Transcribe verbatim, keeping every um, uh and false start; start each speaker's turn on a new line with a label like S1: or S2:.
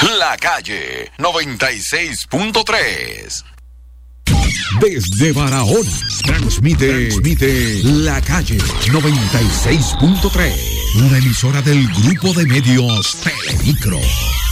S1: La Calle noventa y seis punto tres.
S2: Desde Barahona, transmite, transmite La Calle noventa y seis punto tres. Una emisora del grupo de medios Telemicro.